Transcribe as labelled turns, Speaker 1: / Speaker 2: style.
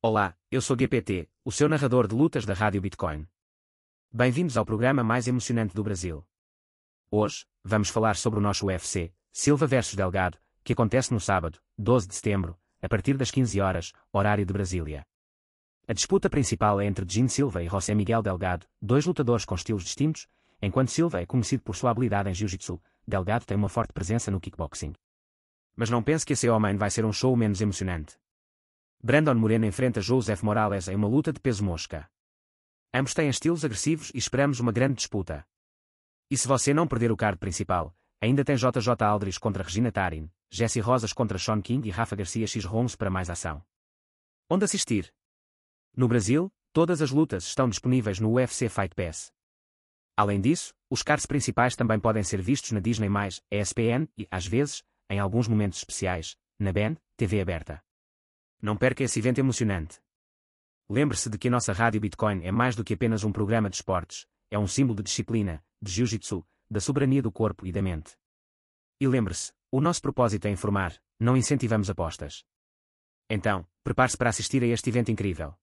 Speaker 1: Olá, eu sou GPT, o seu narrador de lutas da Rádio Bitcoin. Bem-vindos ao programa mais emocionante do Brasil. Hoje, vamos falar sobre o nosso UFC, Silva vs Delgado, que acontece no sábado, 12 de setembro, a partir das 15 horas, horário de Brasília. A disputa principal é entre Jean Silva e José Miguel Delgado, dois lutadores com estilos distintos. Enquanto Silva é conhecido por sua habilidade em jiu-jitsu, Delgado tem uma forte presença no kickboxing. Mas não pense que esse homem vai ser um show menos emocionante. Brandon Moreno enfrenta Joseph Morales em uma luta de peso mosca. Ambos têm estilos agressivos e esperamos uma grande disputa. E se você não perder o card principal, ainda tem JJ Aldrich contra Regina Tarin, Jesse Rosas contra Sean King e Rafa Garcia X Holmes para mais ação. Onde assistir? No Brasil, todas as lutas estão disponíveis no UFC Fight Pass. Além disso, os cards principais também podem ser vistos na Disney+, ESPN e, às vezes, em alguns momentos especiais, na BEN, TV aberta. Não perca esse evento emocionante. Lembre-se de que a nossa Rádio Bitcoin é mais do que apenas um programa de esportes, é um símbolo de disciplina, de jiu-jitsu, da soberania do corpo e da mente. E lembre-se, o nosso propósito é informar, não incentivamos apostas. Então, prepare-se para assistir a este evento incrível.